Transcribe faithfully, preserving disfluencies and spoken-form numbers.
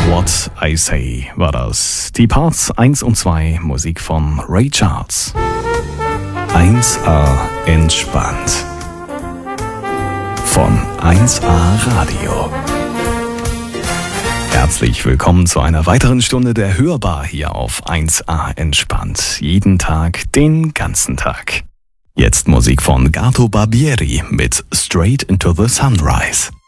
What I Say war das. Die Parts eins und zwei, Musik von Ray Charles. eins A entspannt. Von eins A Radio. Herzlich willkommen zu einer weiteren Stunde der Hörbar hier auf eins A entspannt. Jeden Tag, den ganzen Tag. Jetzt Musik von Gato Barbieri mit Straight into the Sunrise.